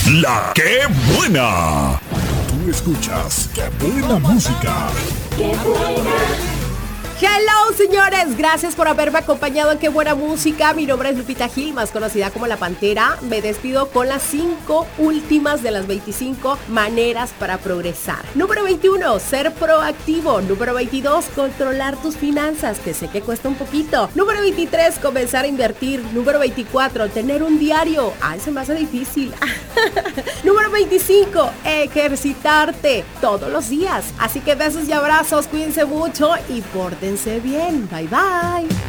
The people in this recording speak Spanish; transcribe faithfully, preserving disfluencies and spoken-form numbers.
La que buena. Tú escuchas Qué buena música. ¡Qué buena! Hello, señores, gracias por haberme acompañado en Qué Buena Música. Mi nombre es Lupita Gil, más conocida como La Pantera. Me despido con las cinco últimas de las veinticinco maneras para progresar. Número veintiuno, ser proactivo. Número veintidós, controlar tus finanzas, que sé que cuesta un poquito. Número veintitrés, comenzar a invertir. Número veinticuatro, tener un diario. Ay, se me hace difícil. Número veinticinco, ejercitarte todos los días. Así que besos y abrazos, cuídense mucho y pórtense bien. Bye bye.